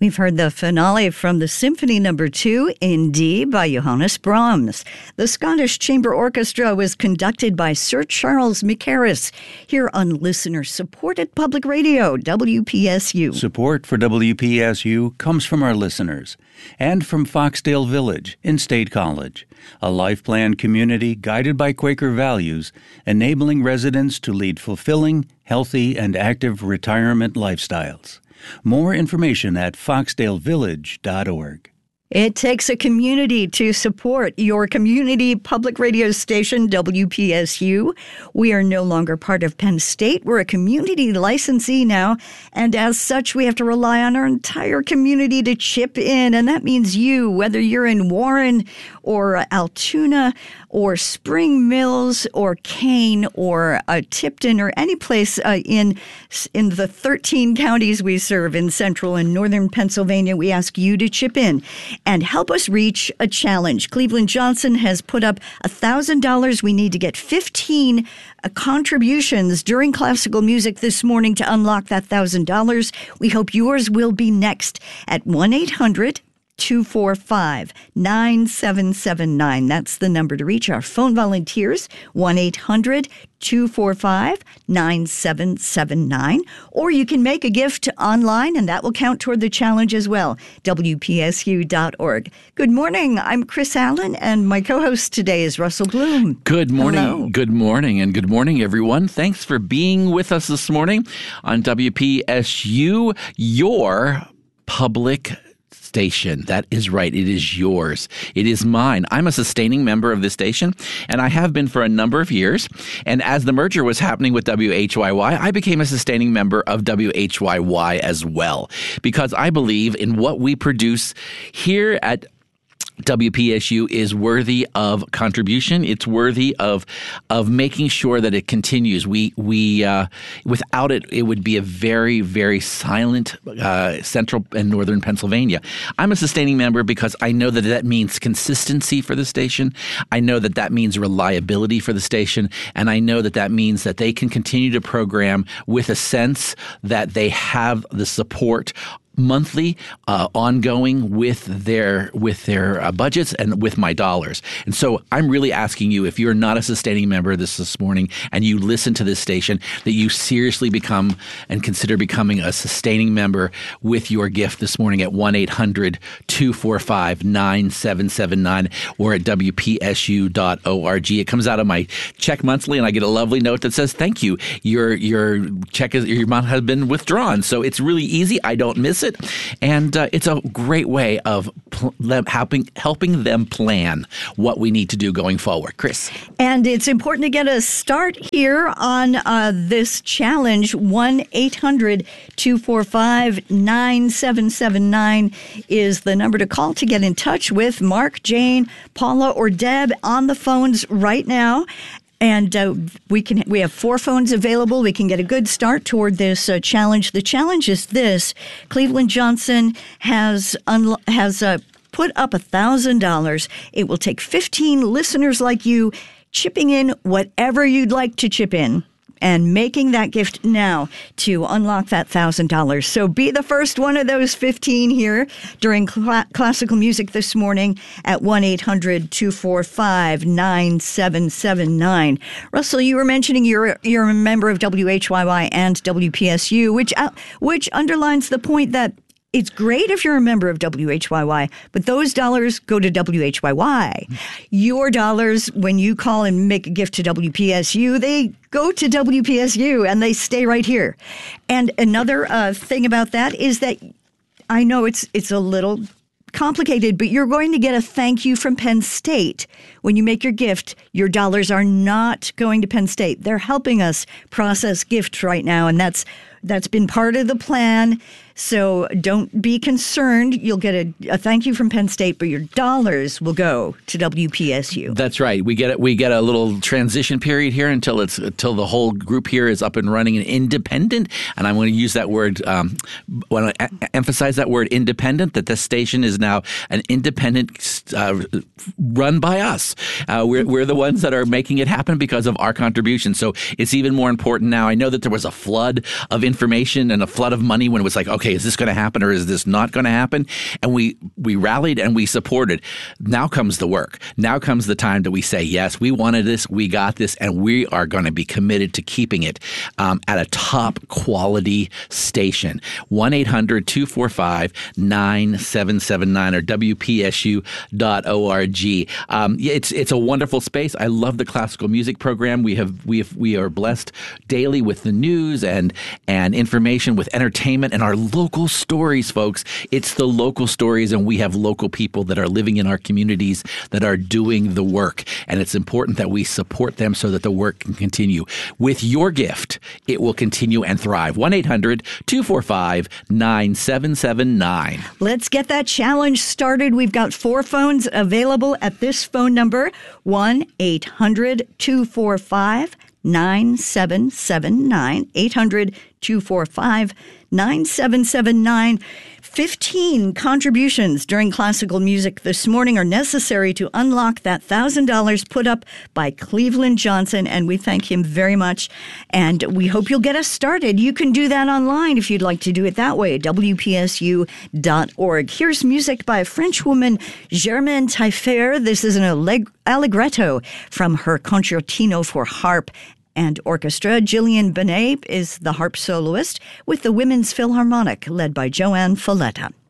We've heard the finale from the Symphony No. 2 in D by Johannes Brahms. The Scottish Chamber Orchestra was conducted by Sir Charles Mackerras here on listener-supported public radio, WPSU. Support for WPSU comes from our listeners and from Foxdale Village in State College, a life plan community guided by Quaker values, enabling residents to lead fulfilling, healthy, and active retirement lifestyles. More information at foxdalevillage.org. It takes a community to support your community public radio station, WPSU. We are no longer part of Penn State. We're a community licensee now, and as such, we have to rely on our entire community to chip in, and that means you, whether you're in Warren or Altoona or Spring Mills or Kane or Tipton or any place in the 13 counties we serve in central and northern Pennsylvania. We ask you to chip in and help us reach a challenge. Cleveland Johnson has put up $1,000. We need to get 15 contributions during classical music this morning to unlock that $1,000. We hope yours will be next at 1-800-245-9779. That's the number to reach our phone volunteers, 1-800-245-9779. Or you can make a gift online, and that will count toward the challenge as well, WPSU.org. Good morning. I'm Chris Allen, and my co-host today is Russell Bloom. Good morning. Hello. Good morning, and good morning, everyone. Thanks for being with us this morning on WPSU, your public station. That is right. It is yours. It is mine. I'm a sustaining member of this station, and I have been for a number of years. And as the merger was happening with WHYY, I became a sustaining member of WHYY as well, because I believe in what we produce here at WPSU is worthy of contribution. It's worthy of making sure that it continues. We without it, it would be a very, very silent central and northern Pennsylvania. I'm a sustaining member because I know that means consistency for the station. I know that means reliability for the station, and I know that means that they can continue to program with a sense that they have the support monthly, ongoing with their budgets and with my dollars. And so I'm really asking you, if you're not a sustaining member this morning and you listen to this station, that you seriously become and consider becoming a sustaining member with your gift this morning at 1-800-245-9779 or at WPSU.org. It comes out of my check monthly, and I get a lovely note that says, thank you. Your check your amount has been withdrawn. So it's really easy. I don't miss it. And it's a great way of helping them plan what we need to do going forward. Chris. And it's important to get a start here on this challenge. 1-800-245-9779 is the number to call to get in touch with Mark, Jane, Paula, or Deb on the phones right now. And we have 4 phones available. We can get a good start toward this challenge. The challenge is this: Cleveland Johnson has put up $1,000. It will take 15 listeners like you chipping in whatever you'd like to chip in and making that gift now to unlock that $1,000. So be the first one of those 15 here during classical music this morning at 1-800-245-9779. Russell, you were mentioning you're a member of WHYY and WPSU, which underlines the point that it's great if you're a member of WHYY, but those dollars go to WHYY. Your dollars, when you call and make a gift to WPSU, they go to WPSU and they stay right here. And another thing about that is that I know it's a little complicated, but you're going to get a thank you from Penn State. When you make your gift, your dollars are not going to Penn State. They're helping us process gifts right now, and that's been part of the plan. So don't be concerned. You'll get a thank you from Penn State, but your dollars will go to WPSU. That's right. We get a little transition period here until the whole group here is up and running and independent. And I'm going to use that word. Want to emphasize that word independent. That this station is now an independent, run by us. We're the ones that are making it happen because of our contribution. So it's even more important now. I know that there was a flood of information and a flood of money when it was like, okay, is this going to happen or is this not going to happen? And we rallied and we supported. Now comes the work. Now comes the time that we say, yes, we wanted this, we got this, and we are going to be committed to keeping it at a top quality station. 1-800-245-9779 or WPSU.org. It's a wonderful space. I love the classical music program. We are blessed daily with the news and information, with entertainment and our local stories, folks. It's the local stories, and we have local people that are living in our communities that are doing the work. And it's important that we support them so that the work can continue. With your gift, it will continue and thrive. 1-800-245-9779. Let's get that challenge started. We've got 4 phones available at this phone number, 1-800-245-9779, 800-245-9779. 15 contributions during classical music this morning are necessary to unlock that $1,000 put up by Cleveland Johnson, and we thank him very much, and we hope you'll get us started. You can do that online if you'd like to do it that way, WPSU.org. Here's music by French woman Germaine Taillefer. This is an allegretto from her concertino for harp and orchestra. Gillian Benet is the harp soloist with the Women's Philharmonic, led by Joanne Folletta.